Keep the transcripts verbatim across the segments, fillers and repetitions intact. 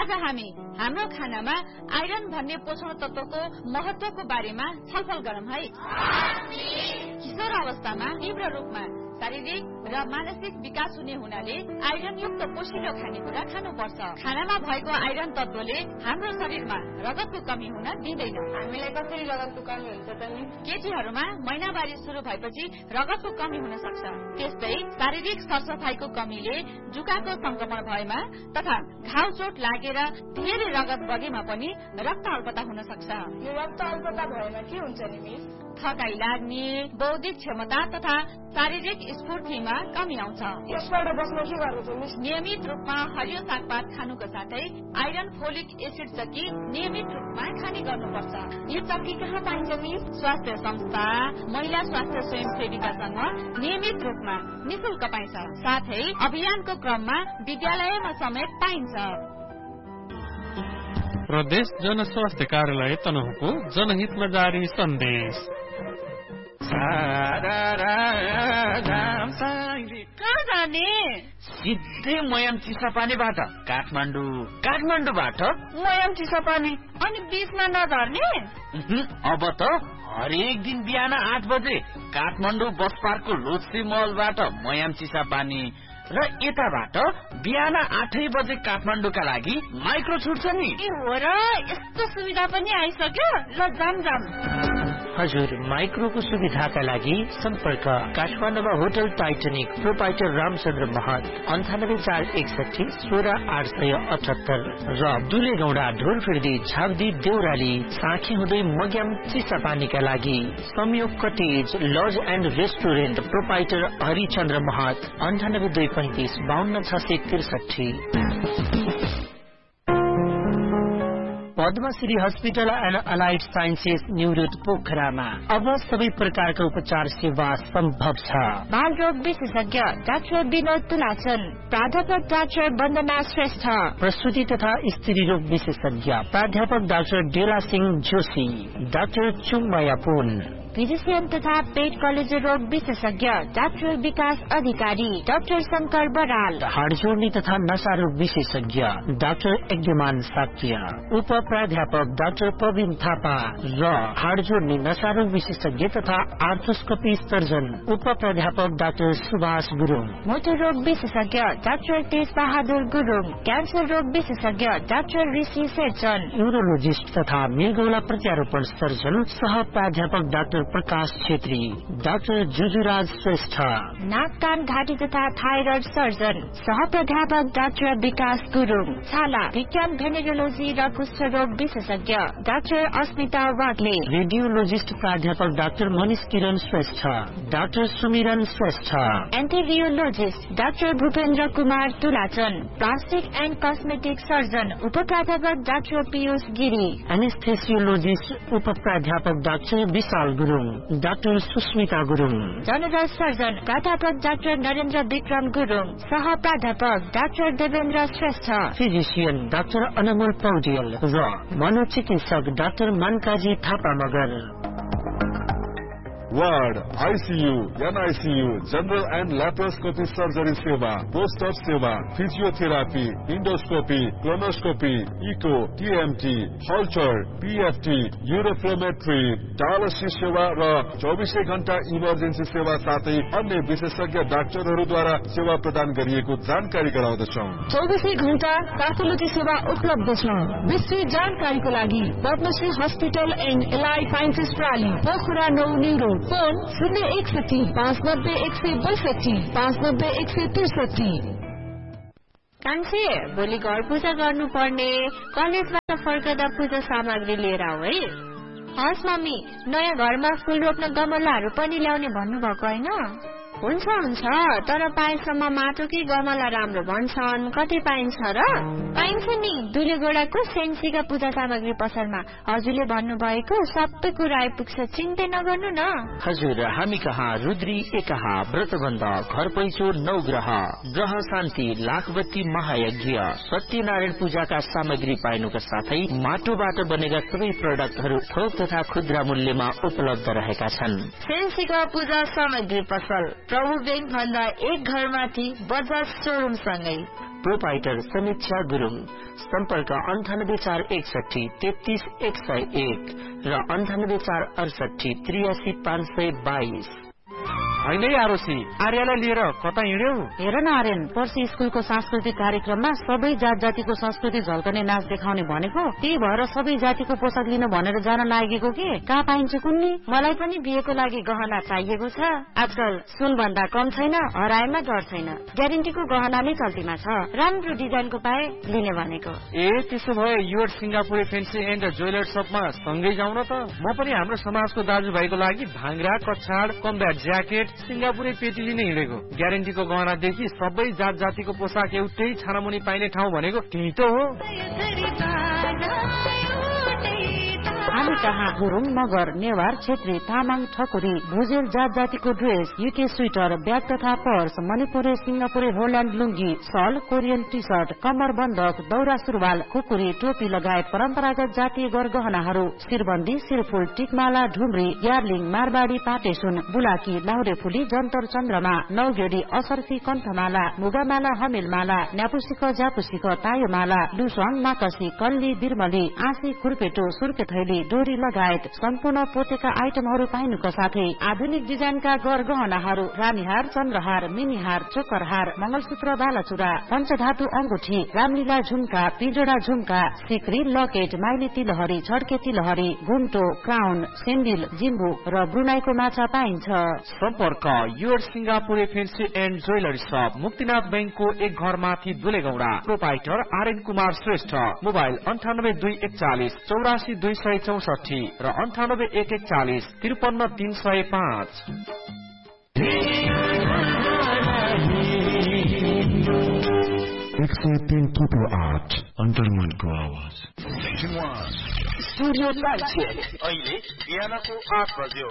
आज हामी हाम्रो खानामा आइरन भन्ने पोषण तत्वको महत्वको बारेमा छलफल गरौँ है। किशोर अवस्थामा तीव्र रूपमा शारीरिक र मानसिक विकास हुने हुनाले आइरन युक्त पोषिलो खानेकुरा खानुपर्छ। खानामा भएको आइरन तत्वले हाम्रो शरीरमा रगतको कमी हुन दिँदैन। हामीलाई कसरी रगतको कमी हुन्छ त नि? केटीहरूमा महिनावारी सुरु भएपछि रगतको कमी हुन सक्छ। त्यस्तै शारीरिक सरसफाइको कमीले जुकाको संक्रमण भएमा तथा घाउ चोट लागेर धेरै रगत बगेमा पनि रक्त अल्पता हुन सक्छ। यो रक्त अल्पता भएमा के हुन्छ नि मिस? थकाइ लाग्ने, बौद्धिक क्षमता तथा शारीरिक स्फूर्तिमा कमी आउँछ। यसबाट बस्न के गर्नु छ मिस? नियमित रूपमा हरियो सागपात खानुको साथै आइरन फोलिक एसिड चक्की नियमित रूपमा खाने गर्नुपर्छ। यो चक्की कहाँ पाइन्छ मिस? स्वास्थ्य संस्था, महिला स्वास्थ्य स्वयंसेविकासँग नियमित रूपमा निशुल्क पाइन्छ। साथै अभियानको क्रममा विद्यालयमा समेत पाइन्छ। प्रदेश जनस्वास्थ्य कार्यालय तनहुको जनहितमा जारी सन्देश। कहाँ जाने? सिधै मयाम चिसापानीबाट काठमाडौँ, काठमाडौँबाट मयाम चिसापानी। अनि बीचमा नझर्ने? अब त हरेक दिन बिहान आठ बजे काठमाडौँ बस पार्कको लोछ्री मलबाट मयाम चिसापानी र यताबाट बिहान आठै बजे काठमाडौँका लागि माइक्रो छुट्छ नि। ए हो र, यस्तो सुविधा पनि आइसक्यो। ल जाम जाम। हजुर, माइक्रोको सुविधाका लागि सम्पर्क काठमाडौँमा होटल टाइटनिक प्रोपाइटर रामचन्द्र महत अन्ठानब्बे चार एकसठी सोह्र आठ सय अठहत्तर र दुलेगौडा ढोलफिर्दी झाब्दी देउराली साँखी हुँदै मग्याम चिसापानीका लागि संयोग cottage laws and restaurant proprietor Harichandra महत अन्ठानब्बे दुई पैंतिस बाहन्न छ सय त्रिसठी। Padmashri hospital and allied sciences new road पोखरामा अब सबै प्रकारका उपचार सेवा सम्भव छ। बाल रोग विशेषज्ञ डाक्टर विनोद तुलाचन, प्राध्यापक डाक्टर वन्दना श्रेष्ठ, प्रसूति तथा स्त्री रोग विशेषज्ञ प्राध्यापक डाक्टर डेला सिंह जोशी, डाक्टर चुम्बया पुन, फिजिशियन तथा पेट कलेजो रोग विशेषज्ञ डाक्टर विकास अधिकारी, डाक्टर शंकर बराल, हाड जोड्ने तथा नशा रोग विशेषज्ञ डाक्टर यज्ञमान साक्य, उप प्राध्यापक डाक्टर प्रवीण थापा र हाड जोड्ने नशा रोग विशेषज्ञ तथा आर्थोस्कोपी सर्जन उप प्राध्यापक डाक्टर सुभाष गुरुङ, मोटर रोग विशेषज्ञ डाक्टर तेज बहादुर गुरुङ, क्यान्सर रोग विशेषज्ञ डाक्टर ऋषि शेरचन, न्यूरोलोजिस्ट तथा मृगौला प्रत्यारोपण सर्जन सह प्राध्यापक डाक्टर प्रकाश छेत्री, डाक्टर जुजुराज श्रेष्ठ, नाक कान घाँटी तथा थाइरोइड सर्जन सह प्राध्यापक डाक्टर विकास गुरुङ, छाला विज्ञान भेनेरोलोजी र कुष्ठ रोग विशेषज्ञ डाक्टर अस्मिता वाग्ले, रेडियोलोजिस्ट प्राध्यापक डाक्टर मनिष किरण श्रेष्ठ, डाक्टर सुमिरन Shrestha, एन्थेरियोलोजिस्ट doctor Bhupendra Kumar तुलाचन, plastic and cosmetic surgeon उप प्राध्यापक डाक्टर पीयूष गिरी, एनेस्थेसियोलोजिस्ट उप प्राध्यापक डाक्टर विशाल Gurung, doctor Susmita Gurung, general surgeon प्राध्यापक डाक्टर नरेन्द्र विक्रम गुरुङ, सह प्राध्यापक doctor Devendra Shrestha, physician doctor अनमोल पौडेल र मनोचिकित्सक doctor मनकाजी Thapa Magar. Ward, ICU, NICU, general and laparoscopy surgery सेवा, पोस्टर सेवा, physiotherapy, endoscopy, colonoscopy, eco, TMT, हल्चर, PFT, uroflowmetry, dialysis सेवा र चौबिसै घण्टा इमर्जेन्सी सेवा साथै अन्य विशेषज्ञ डाक्टरहरूद्वारा सेवा प्रदान गरिएको जानकारी गराउँदछौँ। चौबिसै घण्टा कार्डियोलोजी सेवा उपलब्ध छ। विस्तृत जानकारीको लागि Padmashri hospital and allied sciences प्राली, Pokhara नौ न्यू फोन शून्य एकसठी पाँच नब्बे एक सय बैसठी पाँच नब्बे एक सय त्रिसठी। कान्छे, भोलि घर पूजा गर्नु पर्ने, कलेजबाट फर्कदा पूजा सामग्री लिएर आऊ है। हस् मम्मी, नयाँ घरमा फूल रोप्न गमलाहरू पनि ल्याउने भन्नुभएको होइन? हुन्छ हुन्छ, तर पाएसम्म माटोकै गमला राम्रो भन्छन्। कतै पाइन्छ र? पाइन्छ नि, दुलेगोडाको सेन्सीका पूजा सामग्री पसलमा हजुरले भन्नुभएको सबै कुरा आइपुग्छ, चिन्तै नगर्नु न। हजुर, हामी कहाँ रुद्री एकाहा, व्रतबन्ध, घर पैसो, नौ ग्रह, ग्रह शान्ति, लाखबत्ती महायज्ञ, सत्यनारायण पूजाका सामग्री पाइनुका साथै माटोबाट बनेका सबै प्रडक्टहरू थोक तथा खुद्रा मूल्यमा उपलब्ध रहेका छन्। सेन्सीका पूजा सामग्री पसल प्रभु बैंक भन्दा एक घर माथि बजाज शोरूम सँगै प्रोपाइटर समीक्षा गुरुङ। सम्पर्क अन्ठानब्बे चार एकसठी तेत्तीस एक सय एक र अन्ठानब्बे चार अडसठी त्रियासी पाँच सय बाइस। होइन आरोसी, आर्यलाई लिएर कता हिँड्यौ? हेर न आर्यन, पर्सि स्कुलको सांस्कृतिक कार्यक्रममा सबै जात जातिको संस्कृति झल्कने नाच देखाउने भनेको, त्यही भएर सबै जातिको पोसाक लिन भनेर जान लागेको के? कहाँ पाइन्छ कुन्नी? मलाई पनि बिहेको लागि गहना चाहिएको छ। आजकल सुन भन्दा कम छैन, हराएमा डर छैन। ग्यारेन्टीको गहना नै चल्तीमा छ। राम्रो डिजाइनको पाए लिने भनेको। ए त्यसो भए your Singapure fancy and jeweller शपमा सँगै जाउँ न त। म पनि हाम्रो समाजको दाजुभाइको लागि भाङ्रा, कछाड, कम्ब्याट ज्याकेट, सिंगापुरे पेटी लिने हिँडेको। ग्यारेन्टीको गहनादेखि सबै जात जातिको पोसाक एउटै छानामुनि पाइने ठाउँ भनेको त्यही त हो। हामी कहाँ गुरुङ, मगर, नेवार, छेत्री, तामाङ, ठकुरी, भुजेल जात जातिको ड्रेस, युके स्वेटर, ब्याग तथा पर्स, मणिपुरे, सिंगापुरे, होल्याण्ड लुङ्गी, सल, कोरियन टी सर्ट, कम्मर बन्दक, दौरा सुरुवाल, खुकुरी, टोपी लगायत परम्परागत जातीय गरगहनाहरू, शिरबन्दी, शिरफुल, टिकमाला, ढुम्री, यार्लिङ, मारबाडी, पाटेसुन, बुलाकी, लाहुरे फुली, जन्तर चन्द्रमा, नौगेडी, असर्फी, कण्ठमाला, मुगामाला, हमेलमाला, न्यापुसिक, ज्यापुसिक, तायोमाला, लुसङ, माकसी, कल्ली, बिरमली, आँसी, खुर्पेटो, सुर्के थैली, डोरी लगायत सम्पूर्ण पोतेका आइटमहरू पाइनुका साथै आधुनिक डिजाइनका गरगहनाहरू, रानीहार, चन्द्रहार, मिनीहार, चोकरहार, मंगलसूत्र, बालाचुरा, पञ्चधातु अंगुठी, रामलीला झुम्का, पिजोडा झुम्का, सिक्री, लकेट, माइली तिलहरी, छड्के तिलहरी, घुम्टो, क्राउन, सेन्डिल, जिम्बु र ब्रुनाईको माछा पाइन्छ। सम्पर्क your Singapure fancy and jewellery शप, मुक्तिनाथ बैंकको एक घर माथि दुलेगौडा। प्रोपाइटर आर्यन कुमार श्रेष्ठ। मोबाइल अन्ठानब्बे दुई एकचालिस चौरासी दुई सय चौसठी र अन्ठानब्बे एक एकचालिस त्रिपन्न तीन सय पाँच। एक सय तीन थुप्रो आठ अन्तर्मनको आवाज। स्टुडियो अहिले बिहानको आठ बज्यो।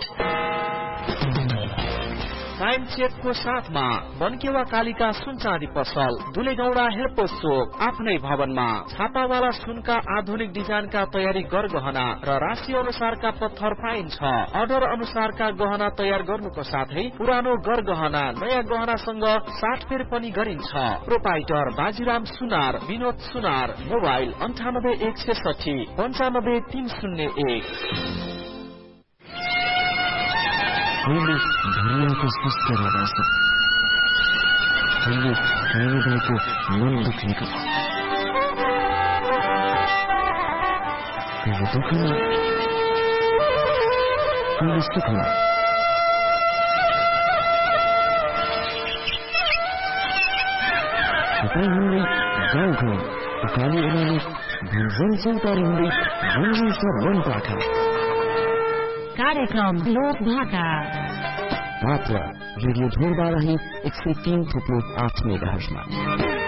टाइम चेकको साथमा बनकेवा कालिका सुन चाँदी पसल, दुलेगौडा हेरपोस्ट चोक, आफ्नै भवनमा छापावाला सुनका आधुनिक डिजाइनका तयारी गरगहना र राशि अनुसारका पत्थर पाइन्छ। अर्डर अनुसारका गहना तयार गर्नुको साथै पुरानो गरगहना नयाँ गहनासँग साटफेर पनि गरिन्छ। प्रोपाइटर बाजीराम सुनार, विनोद सुनार। मोबाइल अन्ठानब्बे एक छेसठी पञ्चानब्बे तीन शून्य एक। मैले धुरियाको स्वस्थ रहेछ, मैले हृदयको मन दुख्नेको कहिले दुःखमा कहिले सुखमा। तपाईँ हुँदै गाउँको उकाली उकाली भन्छन् चौतारी हुँदै भन्छन् सर वन पाखा। कार्यक्रम लोक भाका मात्र रेडियो ढोलबाराही एक सय तीन थुप्रो आठ मेगाहर्जमा।